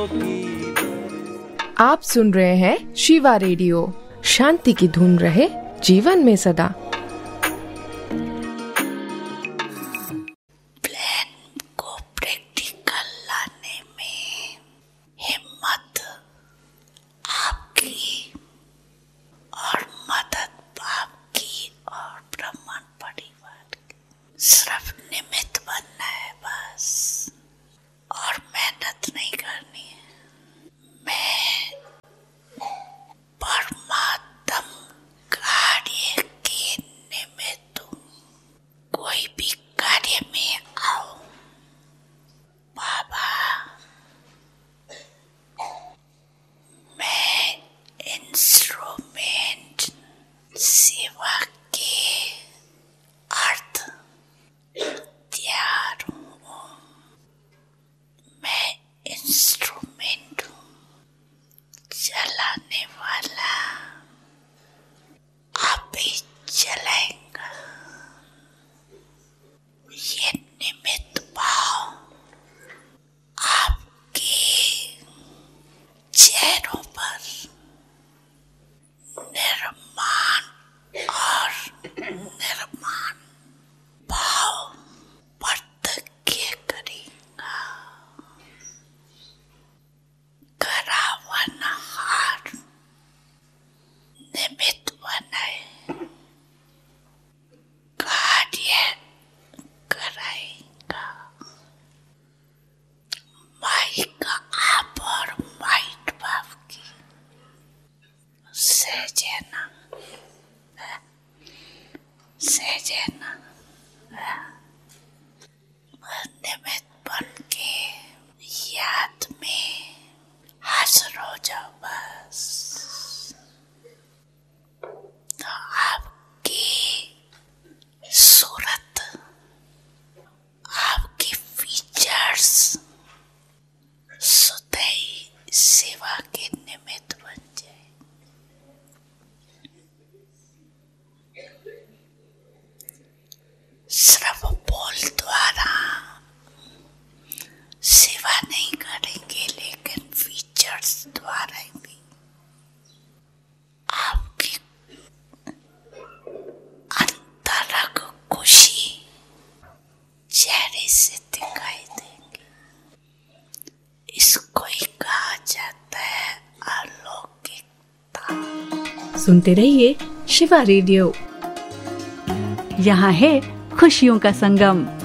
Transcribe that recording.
आप सुन रहे हैं शिवा रेडियो। शांति की धुन रहे जीवन में सदा। प्लान को प्रैक्टिकल लाने में हिम्मत आपकी और मदद आपकी और ब्रह्मांड परिवार की। सिर्फ निमित्त बनना है बस, और मेहनत नहीं करनी है। मैं परमात्म कार्य के निमित्त हूँ। कोई भी कार्य में आओ बाबा, मैं इंस्ट्रूमेंट सेवा के अर्थ तैयार हूँ। मैं इंस्ट्रूमेंट हूँ, चलाने वाला आप ही चलाएगा। ये निमित्त भाव आपके चेहरों पर निर्माण और निर्माण भाव प्रत्यक्ष करेगा। करावन हार निमित्त बनाए, कार्य कराएगा। माई का आप और माइट भाव की सहजना निमित्त बन के याद में हाजिर हो जाओ बस। तो आपकी सूरत, आपकी फीचर्स सुधई सेवा के निमित्त बन जाए। सिर्फ बोल द्वारा सेवा नहीं करेंगे, लेकिन फीचर्स द्वारा भी आपकी अंतरंग खुशी चेहरे से दिखाई देंगी। इसको ही कहा जाता है अलौकिकता। सुनते रहिए शिवा रेडियो। यहाँ है खुशियों का संगम।